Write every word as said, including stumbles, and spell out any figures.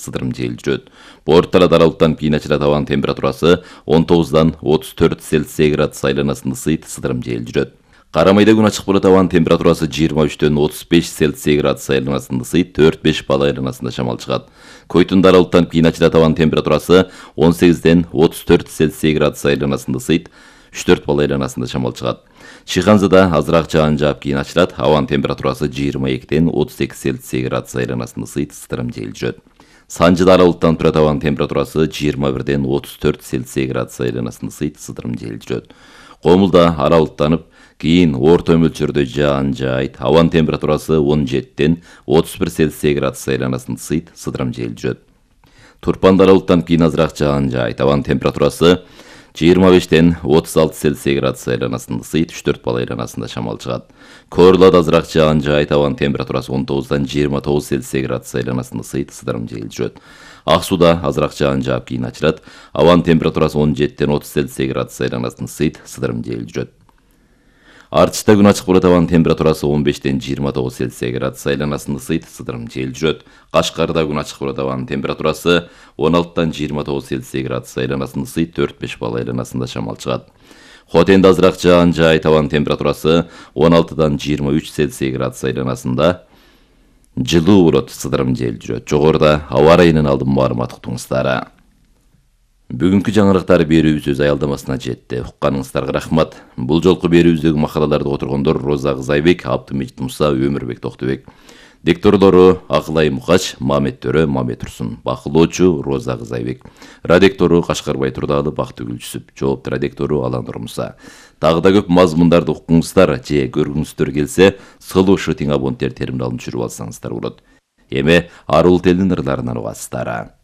сыдырым жел жүрөт. Борттарда аралыктан кийин ачылат, абанын температурасы он тогуздан отуз төрт Цельсий градус айланасында ысыйт, сыдырым жел жүрөт. Карамайда күн ачык болот, абанын температурасы жыйырма үчтөн отуз беш Цельсий градус айланасында ысыйт, төрт беш балл айланасында шамал чыгат. Койтунда аралыктан кийин ачылат, абанын температурасы он сегизден отуз төрт Цельсий градус айланасында ысыйт, үч төрт балл айланасында шамал чыгат. Чыганзада азыраак жаан жаап кийин ачылат, абанын температурасы жыйырма экиден отуз эки Цельсий градус айланасында ысыйт, сыдырым жел жүрөт. Санжыда аралыктан турат, абанын температурасы жыйырма бирден отуз төрт Цельсий градус айланасында ысыйт, сыдырым жел жүрөт. Комулда аралыктанып кийин орто мөлчөрдө жаан жаайт, абанын температурасы он жетиден отуз бир Цельсий градус айланасында ысыйт, сыдырым жел жүрөт. Турпанда аралыктан кийин азыраак жаан жаайт, абанын температурасы жыйырма бештен отуз алты Цельсий градус айланасында ысыйт, үч төрт балл айланасында шамал чыгат. Коорлада азыраак жаан жаайт, абанын температурасы он тогуздан жыйырма тогуз Цельсий градус айланасында ысыйт, сыдырым жел жүрөт. Ак сууда азыраак жаан жаап кийин ачылат, абанын температурасы он жетиден отуз Цельсий градус айланасында ысыйт, сыдырым жел жүрөт. Артышта күн ачык болот, абанын температурасы он бештен жыйырма тогуз Цельсий градус айланасында ысыйт, сыдырым жел жүрөт. Кашкарда күн ачык болот, абанын температурасы он алтыдан жыйырма тогуз Цельсий градус айланасында ысыйт, төрт беш балл айланасында шамал чыгат. Хотенде азыраак жаан жаайт, абанын температурасы он алтыдан жыйырма үч Цельсий градус айланасында жылуу болот, сыдырым жел жүрөт. Жогоруда аба ырайынын алдын маалымат уктуңуздар. Бүгүнкү жаңылыктар берүүбүз өз аялдамасына жетти. Укканыңыздарга рахмат. Бул жолку берүүбүздөгү макалаларды отургондор Роза Кызайбек, Абдымежит Муса, Өмүрбек Токтубек. Дикторлору Акылай Мукач, Мамет Төрө, Мамет Турсун. Бакылоочу Роза Кызайбек. Радиктору Кашкарбай Турдалы, Бактыгүл Жүсүп. Жоопту радиктору Алан Нурмуса. Дагы да көп мазмундарды уккуңуздар же көргүңүздөр келсе, сылуу шытың абоненттер терминалын түшүрүп алсаңыздар болот. Эми арул телдин ырларынан угасыздар.